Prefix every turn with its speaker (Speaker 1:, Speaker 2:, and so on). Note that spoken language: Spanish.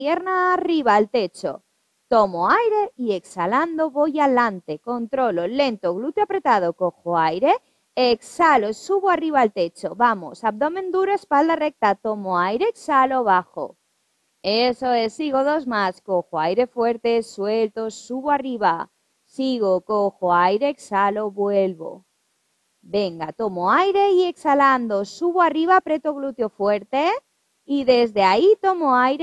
Speaker 1: pierna arriba al techo. Tomo aire y exhalando voy adelante. Controlo, lento, glúteo apretado, cojo aire. Exhalo, subo arriba al techo. Vamos, abdomen duro, espalda recta. Tomo aire, exhalo, bajo. Eso es, sigo 2 más. Cojo aire fuerte, suelto, subo arriba. Sigo, cojo aire, exhalo, vuelvo. Venga, tomo aire y exhalando, subo arriba, aprieto glúteo fuerte. Y desde ahí tomo aire.